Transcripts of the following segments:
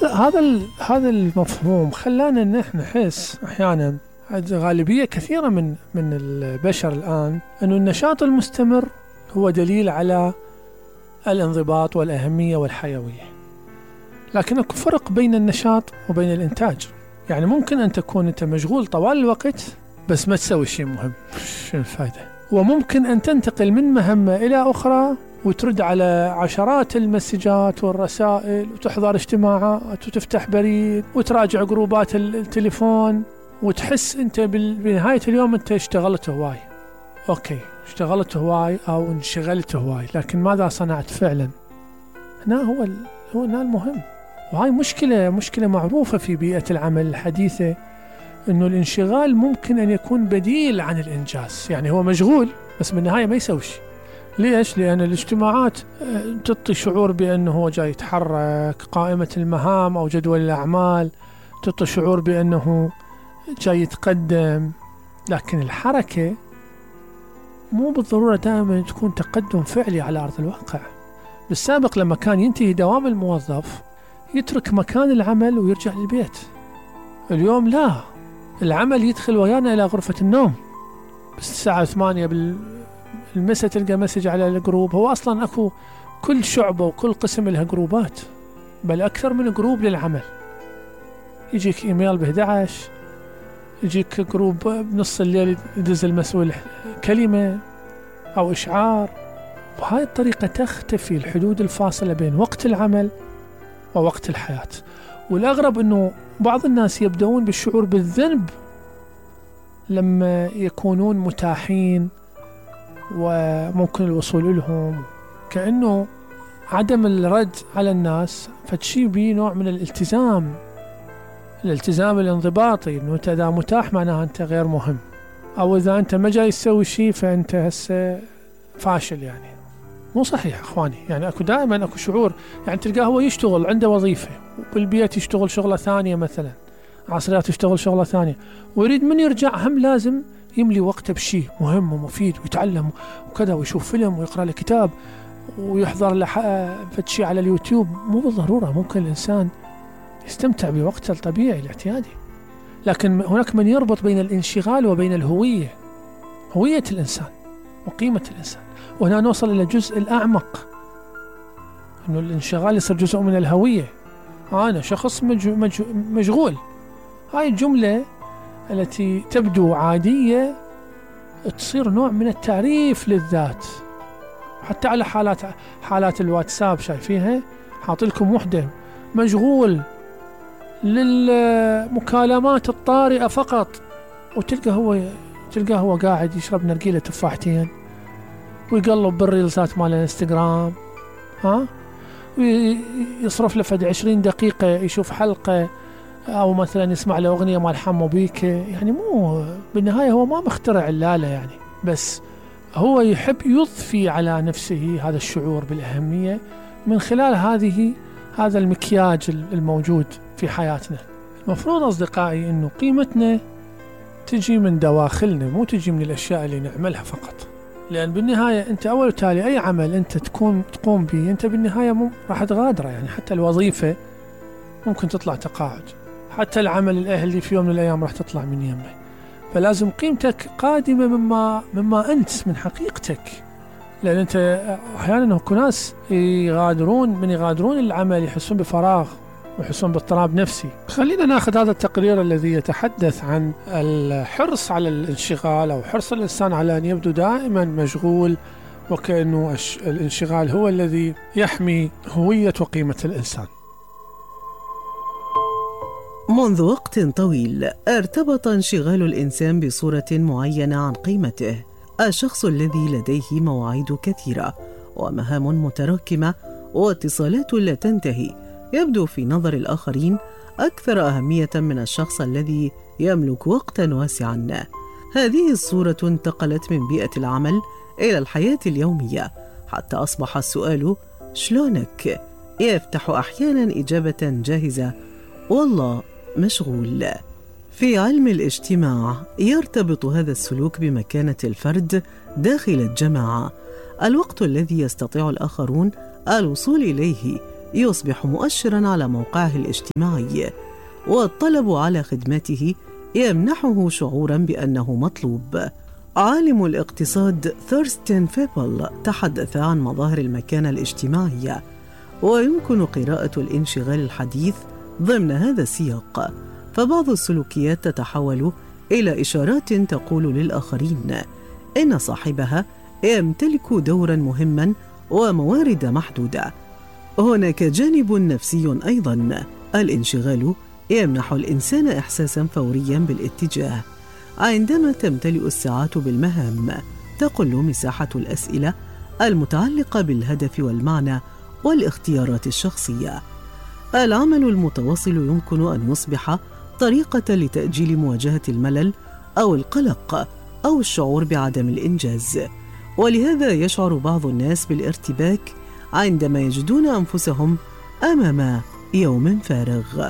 هذا المفهوم خلانا نحن نحس أحيانا غالبية كثيرة من البشر الآن أنه النشاط المستمر هو دليل على الانضباط والأهمية والحيوية. لكن أكو فرق بين النشاط وبين الإنتاج. يعني ممكن أن تكون أنت مشغول طوال الوقت بس ما تسوي شيء مهم، شو الفائدة؟ وممكن أن تنتقل من مهمة إلى أخرى وترد على عشرات المسجات والرسائل وتحضر اجتماعات وتفتح بريد وتراجع جروبات التليفون وتحس أنت بنهاية اليوم أنت اشتغلت هواي. أوكي، اشتغلت هواي أو انشغلت هواي، لكن ماذا صنعت فعلا؟ هنا هو المهم. وهاي مشكلة معروفة في بيئة العمل الحديثة، إنه الانشغال ممكن أن يكون بديل عن الإنجاز. يعني هو مشغول بس بالنهاية ما يسوي شيء. ليش؟ لأن الاجتماعات تعطي شعور بأنه هو جاي يتحرك، قائمة المهام أو جدول الأعمال تعطي شعور بأنه جاي يتقدم، لكن الحركة مو بالضرورة دائما تكون تقدم فعلي على أرض الواقع. بالسابق لما كان ينتهي دوام الموظف يترك مكان العمل ويرجع للبيت. اليوم لا، العمل يدخل ويانا إلى غرفة النوم. بس الساعة 8 بالمساء تلقى مسج على الجروب. هو أصلا أكو كل شعبة وكل قسم لها جروبات، بل أكثر من جروب للعمل. يجيك إيميل ب11، يجيك جروب بنص الليل يدز المسؤول كلمة أو إشعار. وهذه الطريقة تختفي الحدود الفاصلة بين وقت العمل ووقت الحياة. والأغرب أنه بعض الناس يبدأون بالشعور بالذنب لما يكونون متاحين وممكن الوصول لهم، كأنه عدم الرد على الناس فتشي بيه نوع من الالتزام الانضباطي، أنه أنت إذا متاح معناها أنت غير مهم، أو إذا أنت ما جاي تسوي شيء فأنت هسه فاشل. يعني مو صحيح أخواني. يعني دائما أكو شعور. يعني تلقاه هو يشتغل عنده وظيفة وبالبيت يشتغل شغلة ثانية، مثلا عصريات يشتغل شغلة ثانية، ويريد من يرجع هم لازم يملي وقته بشيء مهم ومفيد ويتعلم وكذا ويشوف فيلم ويقرأ له كتاب ويحضر له فتشي على اليوتيوب. مو بالضرورة، ممكن الإنسان يستمتع بوقته الطبيعي الاعتيادي. لكن هناك من يربط بين الانشغال وبين هوية الإنسان وقيمة الإنسان. وهنا نوصل إلى الجزء الأعمق، أنه الانشغال يصير جزء من الهوية. أنا شخص مشغول. هاي الجملة التي تبدو عادية تصير نوع من التعريف للذات. حتى على حالات الواتساب شايفينها، حاط لكم وحدة مشغول للمكالمات الطارئة فقط، وتلقى هو قاعد يشرب نرجيلة تفاحتين ويقلب بالريلزات مال الانستغرام، ويصرف له فد 20 دقيقة يشوف حلقة أو مثلا يسمع له أغنية مال حمو بيكا. يعني مو بالنهاية هو ما مخترع اللالة يعني، بس هو يحب يضفي على نفسه هذا الشعور بالأهمية من خلال هذا المكياج الموجود في حياتنا. المفروض أصدقائي أنه قيمتنا تجي من دواخلنا، مو تجي من الأشياء اللي نعملها فقط. لأن بالنهاية أنت أول وتالي أي عمل أنت تقوم به أنت بالنهاية راح تغادره. يعني حتى الوظيفة ممكن تطلع تقاعد، حتى العمل الأهلي في يوم من الأيام راح تطلع من يمه. فلازم قيمتك قادمة مما أنت، من حقيقتك. لأن أنت أحيانا هكو ناس يغادرون العمل يحسون بفراغ ويحسون باضطراب نفسي. خلينا ناخذ هذا التقرير الذي يتحدث عن الحرص على الانشغال أو حرص الإنسان على أن يبدو دائما مشغول، وكأنه الانشغال هو الذي يحمي هوية وقيمة الإنسان. منذ وقت طويل ارتبط انشغال الإنسان بصورة معينة عن قيمته. الشخص الذي لديه مواعيد كثيرة ومهام متراكمة واتصالات لا تنتهي يبدو في نظر الآخرين أكثر أهمية من الشخص الذي يملك وقتا واسعا. هذه الصورة انتقلت من بيئة العمل إلى الحياة اليومية، حتى أصبح السؤال شلونك يفتح أحيانا إجابة جاهزة: والله مشغول. في علم الاجتماع يرتبط هذا السلوك بمكانة الفرد داخل الجماعة. الوقت الذي يستطيع الآخرون الوصول إليه يصبح مؤشراً على موقعه الاجتماعي، والطلب على خدمته يمنحه شعوراً بأنه مطلوب. عالم الاقتصاد ثورستين فيبل تحدث عن مظاهر المكانة الاجتماعية، ويمكن قراءة الانشغال الحديث ضمن هذا السياق. فبعض السلوكيات تتحول إلى إشارات تقول للآخرين إن صاحبها يمتلك دورا مهما وموارد محدودة. هناك جانب نفسي أيضا. الانشغال يمنح الإنسان إحساسا فوريا بالاتجاه. عندما تمتلئ الساعات بالمهام تقل مساحة الأسئلة المتعلقة بالهدف والمعنى والاختيارات الشخصية. العمل المتواصل يمكن أن يصبح طريقة لتأجيل مواجهة الملل أو القلق أو الشعور بعدم الإنجاز، ولهذا يشعر بعض الناس بالارتباك عندما يجدون أنفسهم أمام يوم فارغ.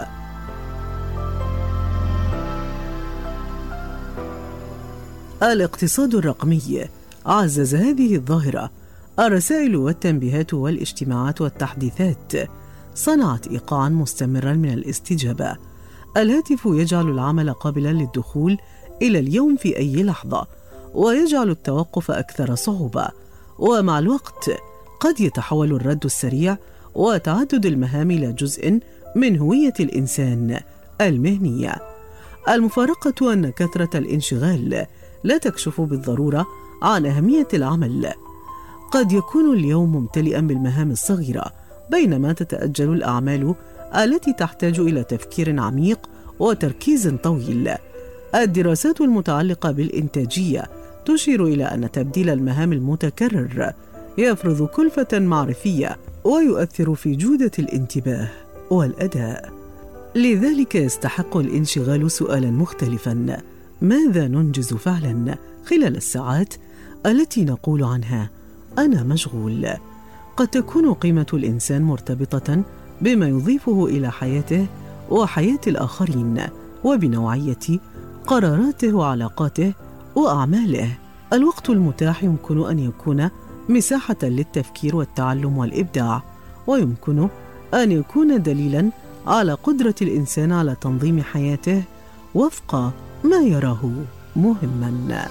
الاقتصاد الرقمي عزز هذه الظاهرة. الرسائل والتنبيهات والاجتماعات والتحديثات صنعت إيقاعا مستمرا من الاستجابة. الهاتف يجعل العمل قابلا للدخول إلى اليوم في أي لحظة، ويجعل التوقف أكثر صعوبة. ومع الوقت قد يتحول الرد السريع وتعدد المهام إلى جزء من هوية الإنسان المهنية. المفارقة أن كثرة الانشغال لا تكشف بالضرورة عن أهمية العمل. قد يكون اليوم ممتلئا بالمهام الصغيرة، بينما تتأجل الأعمال التي تحتاج إلى تفكير عميق وتركيز طويل. الدراسات المتعلقة بالإنتاجية تشير إلى أن تبديل المهام المتكرر يفرض كلفة معرفية ويؤثر في جودة الانتباه والأداء. لذلك يستحق الانشغال سؤالا مختلفا: ماذا ننجز فعلا خلال الساعات التي نقول عنها أنا مشغول؟ قد تكون قيمة الإنسان مرتبطة بما يضيفه إلى حياته وحياة الآخرين، وبنوعية قراراته وعلاقاته وأعماله. الوقت المتاح يمكن أن يكون مساحة للتفكير والتعلم والإبداع، ويمكن أن يكون دليلاً على قدرة الإنسان على تنظيم حياته وفق ما يراه مهماً.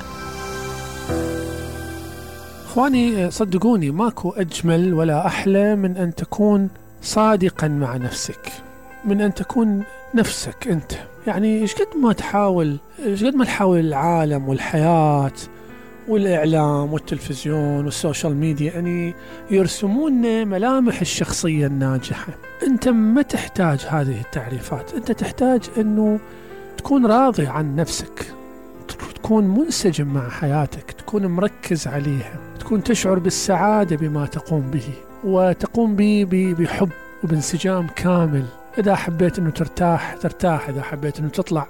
إخواني، صدقوني ماكو أجمل ولا أحلى من أن تكون صادقاً مع نفسك، من أن تكون نفسك أنت. يعني إيش قد ما تحاول العالم والحياة والإعلام والتلفزيون والسوشيال ميديا يعني يرسمون ملامح الشخصية الناجحة، أنت ما تحتاج هذه التعريفات. أنت تحتاج أنه تكون راضي عن نفسك، تكون منسجم مع حياتك، تكون مركز عليها، تكون تشعر بالسعادة بما تقوم به، وتقوم به بحب وبانسجام كامل. إذا حبيت أنه ترتاح، إذا حبيت أنه تطلع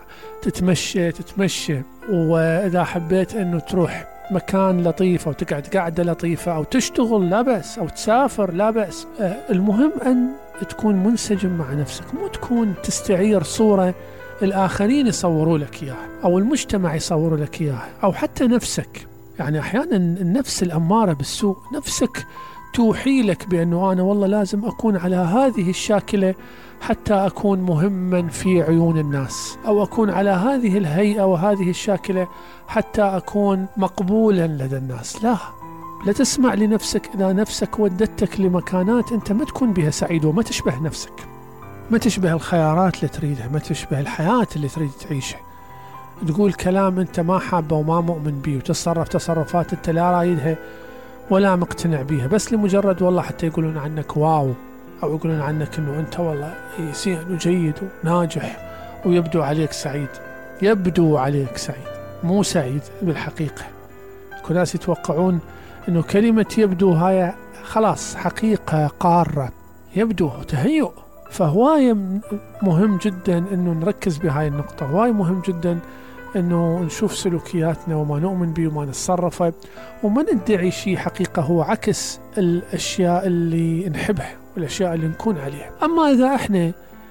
تتمشى، وإذا حبيت أنه تروح مكان لطيف أو تقعد قعدة لطيفة أو تشتغل لا بأس، أو تسافر لا بأس. المهم أن تكون منسجم مع نفسك، مو تكون تستعير صورة الآخرين يصوروا لك إياها أو المجتمع يصوروا لك إياها أو حتى نفسك. يعني أحيانا النفس الأمارة بالسوء، نفسك توحي لك بأنه أنا والله لازم أكون على هذه الشاكلة حتى أكون مهما في عيون الناس، أو أكون على هذه الهيئة وهذه الشاكلة حتى أكون مقبولا لدى الناس. لا تسمع لنفسك إذا نفسك ودتك لمكانات أنت ما تكون بها سعيد وما تشبه نفسك، ما تشبه الخيارات اللي تريدها، ما تشبه الحياة اللي تريد تعيشها. تقول كلام أنت ما حابه وما مؤمن به، وتصرف تصرفات أنت لا رايدها ولا مقتنع بيها، بس لمجرد والله حتى يقولون عنك واو، أو يقولون عنك أنه أنت والله زين وجيد وناجح ويبدو عليك سعيد. يبدو عليك سعيد، مو سعيد بالحقيقة. كل ناس يتوقعون أنه كلمة يبدو هاي خلاص حقيقة قارة، يبدو تهيؤ. فهواي مهم جدا أنه نركز بهاي النقطة، هواي مهم جدا أنه نشوف سلوكياتنا وما نؤمن به وما نتصرفه، وما ندعي شيء حقيقة هو عكس الأشياء اللي نحبها والأشياء اللي نكون عليها. أما إذا إحنا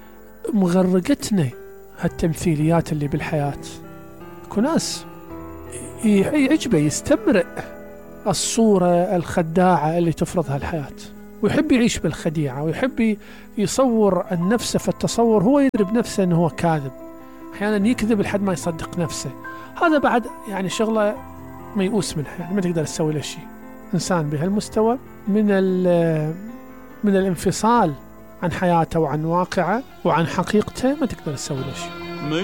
مغرقتنا هالتمثيليات اللي بالحياة، كناس يعجبه يستمرئ الصورة الخداعة اللي تفرضها الحياة، ويحب يعيش بالخديعة، ويحب يصور النفس في التصور، هو يدري بنفسه أنه هو كاذب، أحيانا يكذب لحد ما يصدق نفسه. هذا بعد يعني شغلة ميؤوس منها، يعني ما تقدر تسوي له شيء. إنسان بهالمستوى من الانفصال عن حياته وعن واقعه وعن حقيقته ما تقدر تسوي له شيء.